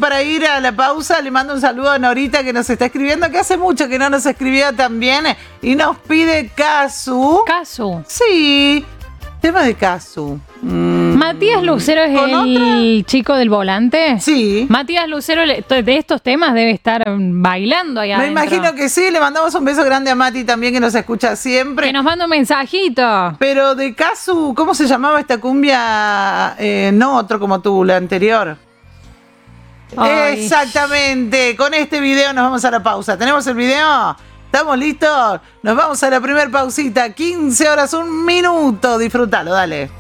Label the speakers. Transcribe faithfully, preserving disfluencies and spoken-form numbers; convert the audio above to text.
Speaker 1: para ir a la pausa. Le mando un saludo a Norita que nos está escribiendo, que hace mucho que no nos escribía tan bien. Y nos pide Casu.
Speaker 2: Casu.
Speaker 1: Sí, tema de Casu. Mm.
Speaker 2: Matías Lucero es el otra? chico del volante.
Speaker 1: Sí.
Speaker 2: Matías Lucero de estos temas debe estar bailando allá
Speaker 1: Me
Speaker 2: adentro.
Speaker 1: imagino que sí. Le mandamos un beso grande a Mati también, que nos escucha siempre.
Speaker 2: Que nos manda un mensajito.
Speaker 1: Pero de Casu, ¿cómo se llamaba esta cumbia? Eh, no otro como tú, la anterior. Ay. Exactamente. Con este video nos vamos a la pausa. ¿Tenemos el video? ¿Estamos listos? Nos vamos a la primer pausita. quince horas, un minuto. Disfrútalo, dale.